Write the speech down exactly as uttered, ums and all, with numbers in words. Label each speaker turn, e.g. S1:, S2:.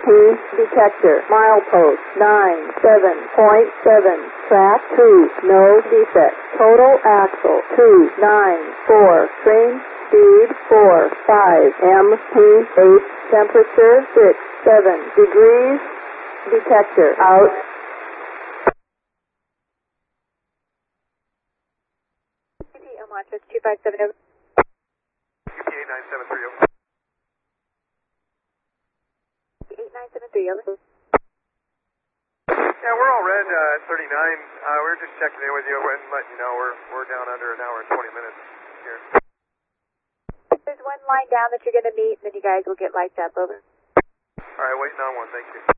S1: P detector. Milepost nine seven point seven. Track two. No defect. Total axle two nine four. Train speed four five. M P eight. Temperature six seven degrees. Detector out.
S2: two five seven over.
S3: U P eight nine seven three over.
S2: eight nine seven three over.
S3: Yeah, we're all red uh, thirty-nine. Uh, we're just checking in with you and letting you know we're we're down under an hour and twenty minutes here.
S2: There's one line down that you're going to meet, and then you guys will get lights up over.
S3: All right, waiting on one. Thank you.